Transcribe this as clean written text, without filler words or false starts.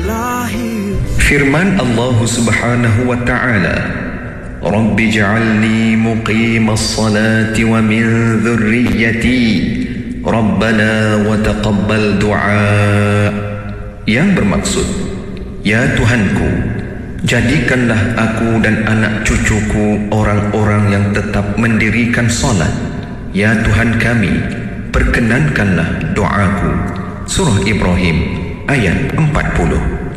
Firman Allah Subhanahu wa ta'ala, Rabbi ja'alni muqimas salati wa min dhurriyyati Rabbana wa taqabbal du'a. Yang bermaksud, ya Tuhanku, jadikanlah aku dan anak cucuku orang-orang yang tetap mendirikan salat. Ya Tuhan kami, perkenankanlah doaku. Surah Ibrahim ayat 40.